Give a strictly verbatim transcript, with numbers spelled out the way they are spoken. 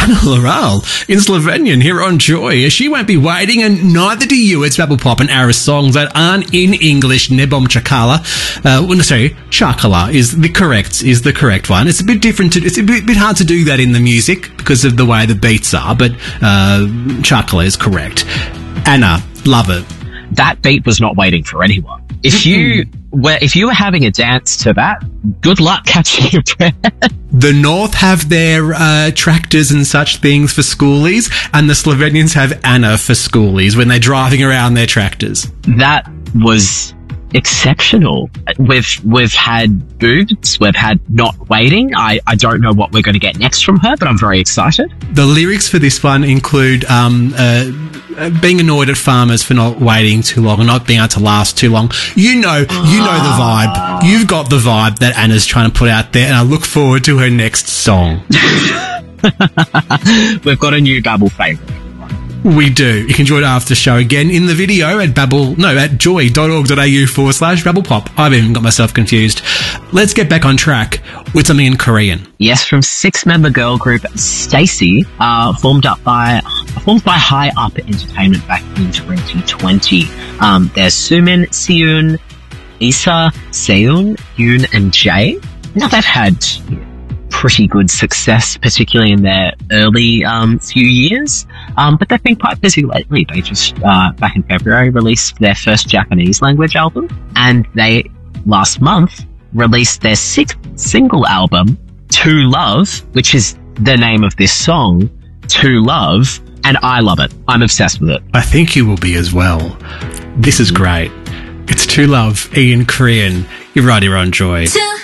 Anna Laurel in Slovenian here on Joy. She won't be waiting, and neither do you. It's Babble Pop and Aris songs that aren't in English. Nebom Chakala. Uh, well, no, sorry, Chakala is the correct is the correct one. It's a bit different. To, it's a bit, bit hard to do that in the music because of the way the beats are, but uh, Chakala is correct. Anna, love it. That beat was not waiting for anyone. If you were, if you were having a dance to that, good luck catching your breath. The North have their uh, tractors and such things for schoolies, and the Slovenians have Anna for schoolies when they're driving around their tractors. That was exceptional. We've we've had boobs, we've had not waiting. I, I don't know what we're going to get next from her, but I'm very excited. The lyrics for this one include um, uh, being annoyed at farmers for not waiting too long and not being able to last too long. You know, you know the vibe. You've got the vibe that Anna's trying to put out there, and I look forward to her next song. We've got a new Babble favourite. We do. You can join after the show again in the video at Babble, no, at joy.org.au forward slash Babble Pop. I've even got myself confused. Let's get back on track with something in Korean. Yes, from six-member girl group Stacey, uh, formed up by formed by High Up Entertainment back in twenty twenty. Um, there's Sumin, Seun, Isa, Seun, Yoon, and Jae. Now they've had pretty good success, particularly in their early um, few years. Um, but they've been quite busy lately. They just, uh, back in February, released their first Japanese language album. And they, last month, released their sixth single album, To Love, which is the name of this song, To Love. And I love it. I'm obsessed with it. I think you will be as well. This is great. It's To Love, in Korean. You're right here on Joy.